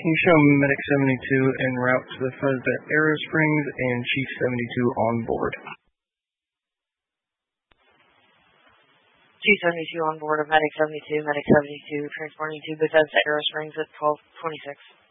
can you show Medic 72 en route to the fuzz at Arrow Springs and Chief 72 on board? Chief 72 on board of Medic 72, Medic 72 transporting to Bethesda Arrow Springs at 12:26.